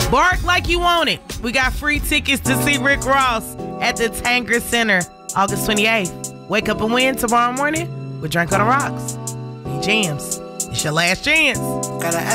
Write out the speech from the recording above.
Bark like you want it. We got free tickets to see Rick Ross at the Tanger Center August 28th. Wake up and win tomorrow morning with Drink on the Rocks. He jams. It's your last chance.